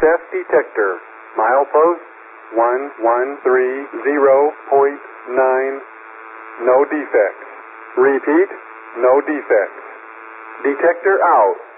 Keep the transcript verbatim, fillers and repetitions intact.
Theft detector. Milepost one one three zero point nine. No defects. Repeat, no defects. Detector out.